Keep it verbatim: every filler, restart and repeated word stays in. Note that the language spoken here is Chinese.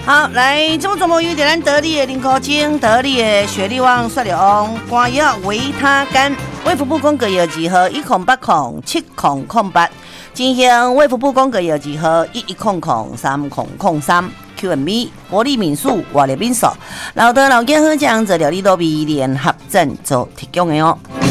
好，来，这么怎么有点咱得力的林口精，得力的雪利旺、率良、肝药维他甘，卫福部公告药字号一空八空七空空八，进行卫福部公告药字号一一空空三空空三。Q M B 活力民宿活力民宿，老的老健好酱这料理都比联合镇做提供的哦。